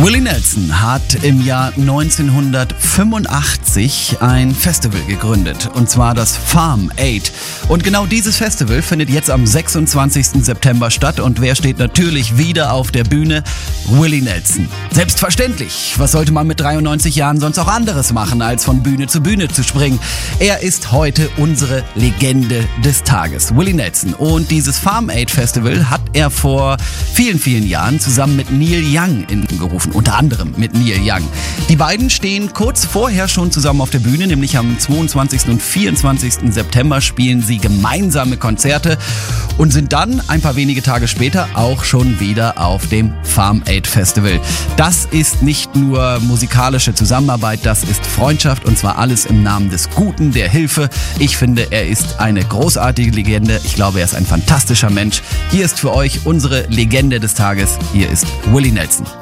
Willie Nelson hat im Jahr 1985 ein Festival gegründet, und zwar das Farm Aid. Und genau dieses Festival findet jetzt am 26. September statt, und wer steht natürlich wieder auf der Bühne? Willie Nelson. Selbstverständlich. Was sollte man mit 93 Jahren sonst auch anderes machen, als von Bühne zu Bühne zu springen? Er ist heute unsere Legende des Tages, Willie Nelson. Und dieses Farm Aid Festival hat er vor vielen, vielen Jahren zusammen mit Neil Young gerufen, unter anderem mit Neil Young. Die beiden stehen kurz vorher schon zusammen auf der Bühne, nämlich am 22. und 24. September spielen sie gemeinsame Konzerte und sind dann ein paar wenige Tage später auch schon wieder auf dem Farm Aid Festival. Das ist nicht nur musikalische Zusammenarbeit, das ist Freundschaft, und zwar alles im Namen des Guten, der Hilfe. Ich finde, er ist eine großartige Legende. Ich glaube, er ist ein fantastischer Mensch. Hier ist für euch unsere Legende des Tages. Hier ist Willie Nelson.